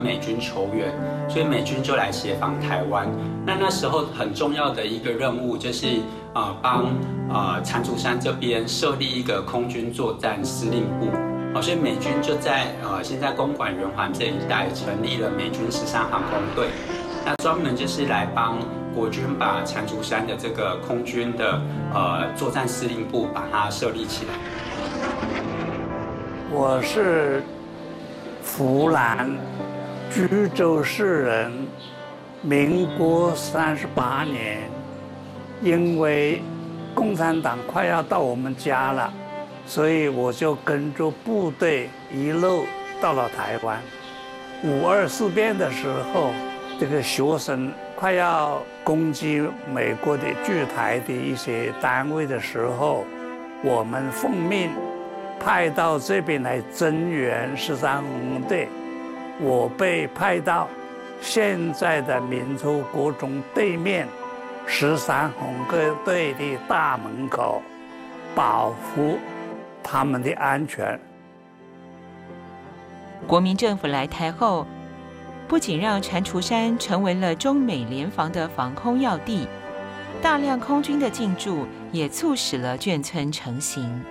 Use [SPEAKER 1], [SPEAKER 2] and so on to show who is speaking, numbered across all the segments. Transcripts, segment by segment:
[SPEAKER 1] 美军球员，所以美军就来协防台湾。那时候很重要的一个任务就是帮蟾蜍山这边设立一个空军作战司令部。所以美军就在现在公馆圆环这一带成立了美军13航空队，那专门就是来帮国军把蟾蜍山的这个空军的作战司令部把它设立起来。
[SPEAKER 2] 我是湖南橘洲市人，民国38年，因为共产党快要到我们家了。所以我就跟着部队一路到了台湾。5·2事变的时候，这个学生快要攻击美国的驻台的一些单位的时候，我们奉命派到这边来增援13航空队。我被派到现在的民族国中对面13航空队的大门口，保护他们的安全。
[SPEAKER 3] 国民政府来台后，不仅让蟾蜍山成为了中美联防的防空要地，大量空军的进驻也促使了眷村成型。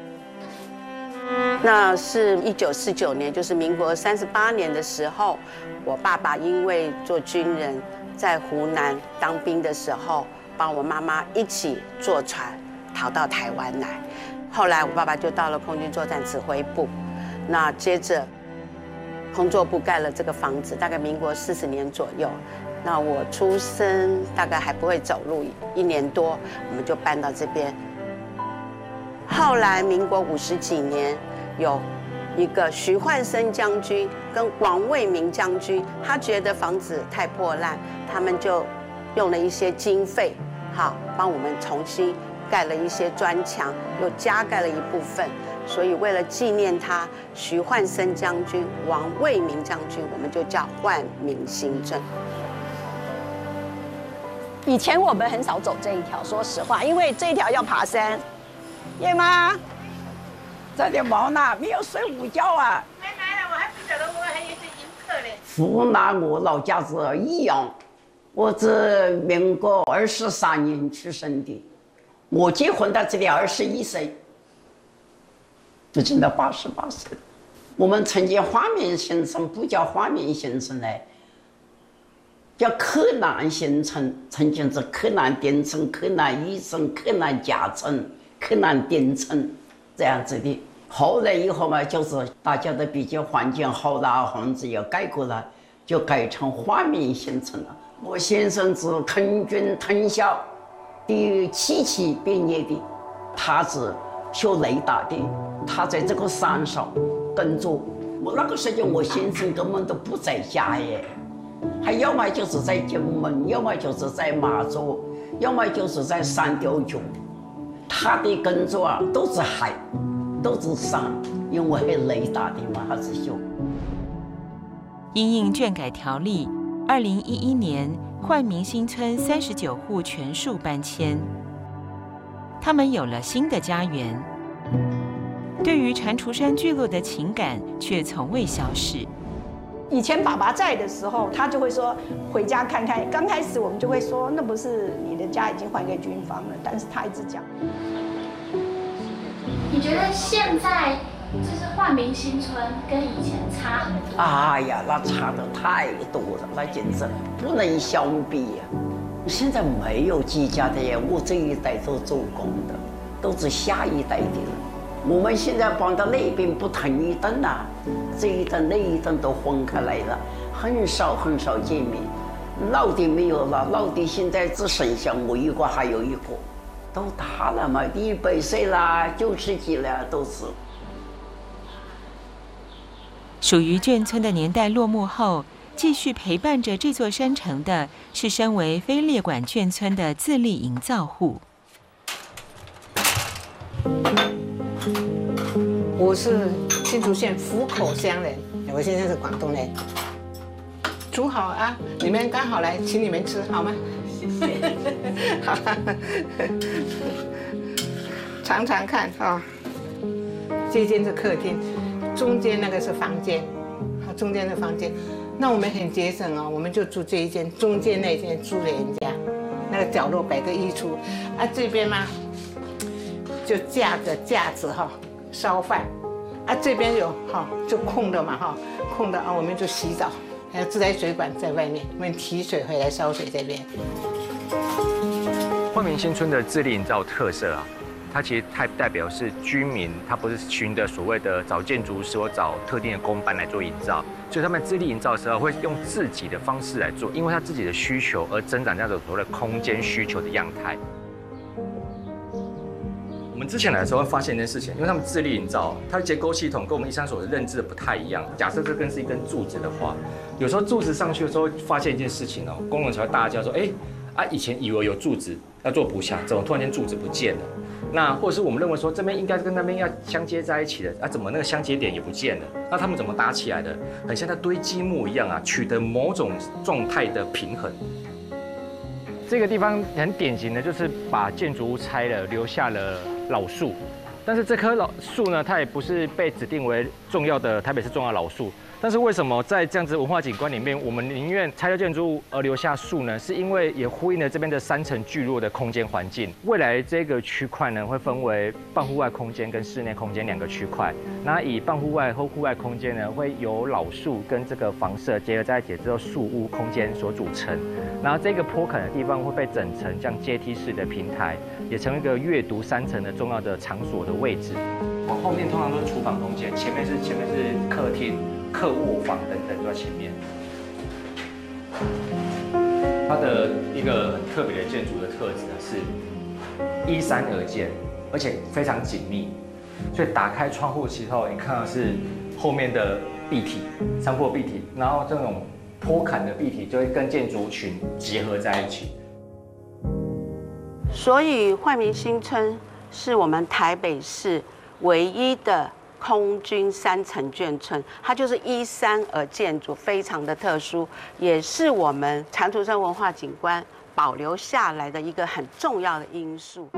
[SPEAKER 4] 那是1949年，就是民国38年的时候，我爸爸因为做军人，在湖南当兵的时候，帮我妈妈一起坐船逃到台湾来。后来我爸爸就到了空军作战指挥部，那接着空作部盖了这个房子，大概民国40年左右。那我出生大概还不会走路1年多，我们就搬到这边。后来民国50几年，有一个徐焕生将军跟王卫民将军，他觉得房子太破烂，他们就用了一些经费，好帮我们重新盖了一些砖墙，又加盖了一部分。所以为了纪念他，徐焕生将军、王卫民将军，我们就叫焕民新镇。
[SPEAKER 5] 以前我们很少走这一条，说实话，因为这一条要爬山。叶妈，
[SPEAKER 6] 这里忙呢，没有睡午觉啊。
[SPEAKER 7] 没来了，我还不晓得我还有这迎客嘞。
[SPEAKER 6] 湖南我老家是益阳，我是民国23年出生的，我结婚到这里21岁，就今到88岁。我们曾经花面新村不叫花面新村呢，叫柯南新村，曾经是柯南丁村、柯南一村、柯南甲村、柯南丁村这样子的。后来以后嘛，就是大家都比较环境好了，房子也盖过了，就改成花面新村了。我先生是空军藤校第7期毕业的，他是修雷达的，他在这个山上工作。我那个时候我先生根本都不在家耶，还要么就是在金门，要么就是在马祖，要么就是在三貂角。他的工作啊都是海，都是山，因为还雷达的嘛，还是修。
[SPEAKER 3] 因应眷改条例，2011年焕民新村39户全数搬迁，他们有了新的家园。对于蟾蜍山聚落的情感却从未消逝。
[SPEAKER 5] 以前爸爸在的时候，他就会说回家看看。刚开始我们就会说，那不是你的家已经换给军方了，但是他一直讲。
[SPEAKER 7] 你觉得现在就是焕民新村跟以前差很多？
[SPEAKER 6] 哎呀，那差的太多了，那简直不能相比呀！现在没有几家的呀，我这一代都做工的，都是下一代的了。我们现在搬到那边不同一栋啊，这一栋那一栋都分开来了，很少见面。老的没有了，老的现在只剩下我一个，还有一个，都大了嘛，100岁啦，90几了都是。
[SPEAKER 3] 属于眷村的年代落幕后，继续陪伴着这座山城的是身为非列管眷村的自力营造户。
[SPEAKER 8] 我是新竹县福口乡人，我现在是广东人。煮好啊，你们刚好来，请你们吃好吗？好，尝尝看啊。这间是客厅，中间那个是房间，中间的房间， 那我们很节省哦，我们就住这一间，中间那间租给人家，那个角落摆个衣橱，啊这边嘛就架着架子哈烧饭，啊这边有哈就空的嘛哈，空的啊我们就洗澡，还有自来水管在外面，我们提水回来烧水这边。
[SPEAKER 9] 煥明新村的自力营造特色啊，它其实它代表是居民，他不是循着所谓的找建筑师或找特定的工班来做营造，所以他们自力营造的时候会用自己的方式来做，因为他自己的需求而增长这样的所谓的空间需求的样态。我们之前来的时候会发现一件事情，因为他们自力营造，它的结构系统跟我们一般所认知的不太一样。假设这根是一根柱子的话，有时候柱子上去的时候会发现一件事情哦，工人才会大叫说，以前以为有柱子要做补强，怎么突然间柱子不见了？那或者是我们认为说这边应该跟那边要相接在一起的，怎么那个相接点也不见了？那他们怎么搭起来的？很像在堆积木一样啊，取得某种状态的平衡。这个地方很典型的就是把建筑物拆了，留下了老树。但是这棵老树呢，它也不是被指定为重要的台北市重要老树。但是为什么在这样子文化景观里面，我们宁愿拆掉建筑物而留下树呢？是因为也呼应了这边的3层聚落的空间环境。未来这个区块呢，会分为半户外空间跟室内空间2个区块。那以半户外和户外空间呢，会由老树跟这个房舍结合在一起之后，树屋空间所组成。然后这个坡坎的地方会被整成像阶梯式的平台，也成为一个阅读3层的重要的场所的位置。往后面通常都是厨房空间，前面是客厅。客卧房等等都在前面。它的一个很特别的建筑的特质呢是依山而建，而且非常紧密。所以打开窗户之后，你看到是后面的壁体，山坡壁体，然后这种坡坎的壁体就会跟建筑群结合在一起。
[SPEAKER 4] 所以煥明新村是我们台北市唯一的空军3层眷村，它就是依山而建筑，非常的特殊，也是我们蟾蜍山文化景观保留下来的一个很重要的因素。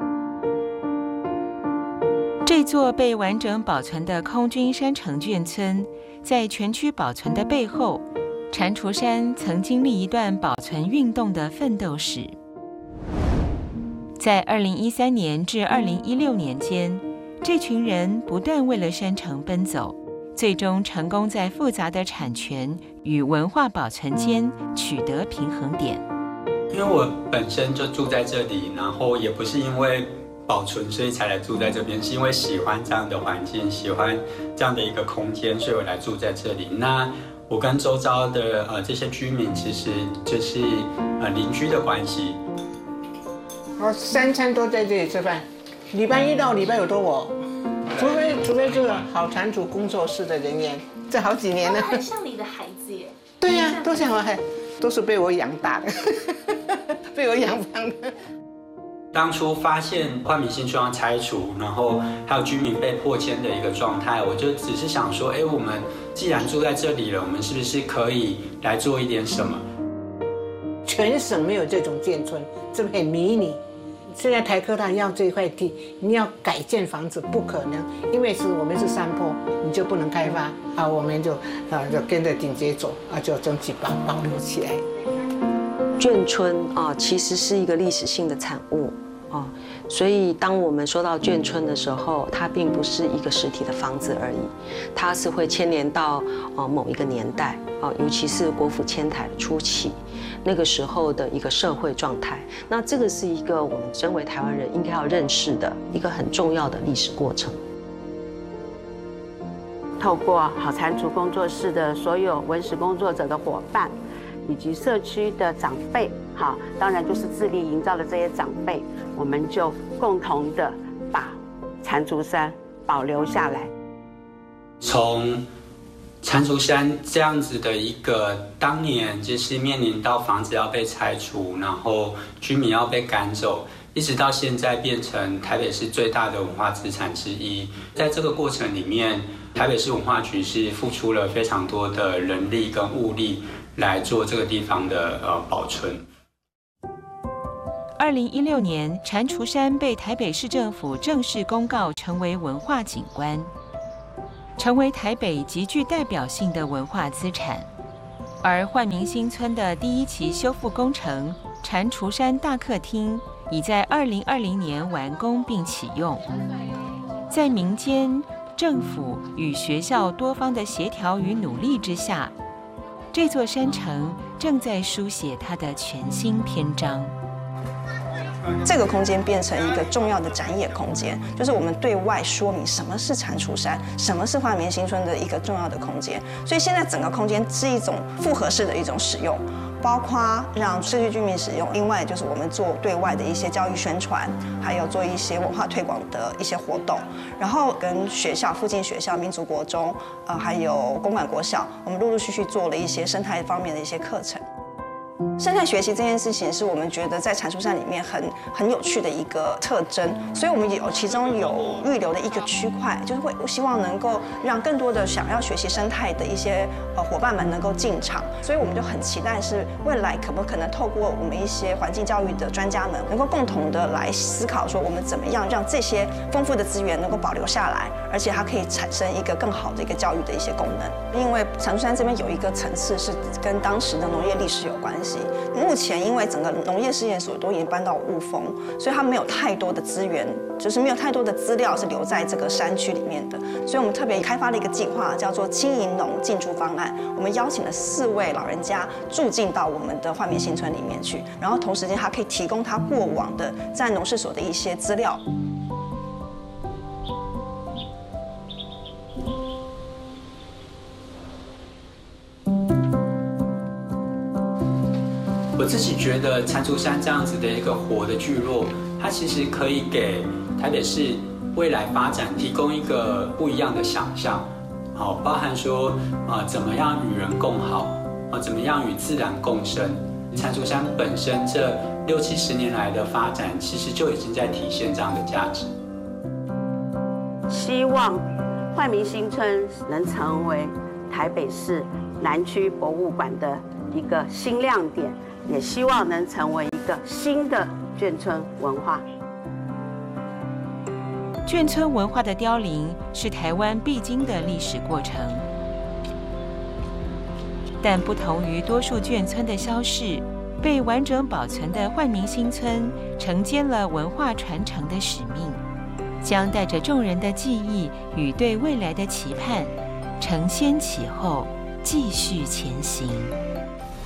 [SPEAKER 3] 这座被完整保存的空军山城眷村，在全区保存的背后，蟾蜍山曾经历一段保存运动的奋斗史。在2013年至2016年间，这群人不断为了山城奔走，最终成功在复杂的产权与文化保存间取得平衡点。
[SPEAKER 1] 因为我本身就住在这里，然后也不是因为保存所以才来住在这边，是因为喜欢这样的环境，喜欢这样的一个空间，所以我来住在这里。那我跟周遭的这些居民其实就是邻居的关系。
[SPEAKER 8] 我3餐都在这里吃饭。礼拜1到礼拜5都我，除非这个好蟾蜍工作室的人员，这好几年了。
[SPEAKER 7] 很像你的孩子耶。
[SPEAKER 8] 对呀，都像我孩，都是被我养大的，被我养胖的。
[SPEAKER 1] 当初发现煥明新村要拆除，然后还有居民被迫迁的一个状态，我就只是想说，我们既然住在这里了，我们是不是可以来做一点什么？
[SPEAKER 8] 全省没有这种眷村，这很迷你。现在台科大要这块地，你要改建房子不可能，因为我们是山坡，你就不能开发啊，我们就跟着顶街走啊，就争取保留起来。
[SPEAKER 10] 眷村啊，其实是一个历史性的产物啊，所以当我们说到眷村的时候，它并不是一个实体的房子而已，它是会牵连到某一个年代啊，尤其是国府迁台的初期。那个时候的一个社会状态，那这个是一个我们身为台湾人应该要认识的一个很重要的历史过程。
[SPEAKER 4] 透过好蟾蜍工作室的所有文史工作者的伙伴，以及社区的长辈，好，当然就是自力营造的这些长辈，我们就共同的把蟾蜍山保留下来。从蟾蜍山这样子的一个当年就是面临到房子要被拆除，然后居民要被赶走，一直到现在变成台北市最大的文化资产之一。在这个过程里面，台北市文化局是付出了非常多的人力跟物力来做这个地方的保存。
[SPEAKER 3] 2016年，蟾蜍山被台北市政府正式公告成为文化景观，成为台北极具代表性的文化资产。 而煥明新村的第1期修复工程蟾蜍山大客厅已在2020年完工并启用。在民间、政府与学校多方的协调与努力之下，这座山城正在书写它的全新篇章。
[SPEAKER 11] 这个空间变成一个重要的展演空间，就是我们对外说明什么是蟾蜍山，什么是煥明新村的一个重要的空间。所以现在整个空间是一种复合式的一种使用，包括让社区居民使用，另外就是我们做对外的一些教育宣传，还有做一些文化推广的一些活动，然后跟学校附近学校民族国中，还有公馆国小，我们陆陆续续做了一些生态方面的一些课程。生态学习这件事情是我们觉得在蟾蜍山里面很有趣的一个特征，所以我们其中有预留的一个区块，就是希望能够让更多的想要学习生态的一些伙伴们能够进场，所以我们就很期待是未来可不可能透过我们一些环境教育的专家们，能够共同的来思考说我们怎么样让这些丰富的资源能够保留下来，而且它可以产生一个更好的一个教育的一些功能。因为蟾蜍山这边有一个层次是跟当时的农业历史有关系。目前因为整个农业试验所都已经搬到雾峰，所以它没有太多的资源，就是没有太多的资料是留在这个山区里面的。所以我们特别开发了一个计划，叫做轻银农进驻方案。我们邀请了4位老人家住进到我们的煥明新村里面去，然后同时间还可以提供他过往的在农事所的一些资料。
[SPEAKER 1] 我自己觉得蟾蜍山这样子的一个活的聚落，它其实可以给台北市未来发展提供一个不一样的想象，好，包含说怎么样与人共好，怎么样与自然共生。蟾蜍山本身这60-70年来的发展，其实就已经在体现这样的价值。
[SPEAKER 4] 希望煥明新村能成为台北市南区博物馆的一个新亮点。也希望能成为一个新的眷村文化。
[SPEAKER 3] 眷村文化的凋零是台湾必经的历史过程，但不同于多数眷村的消逝，被完整保存的煥明新村承接了文化传承的使命，将带着众人的记忆与对未来的期盼，承先启后，继续前行。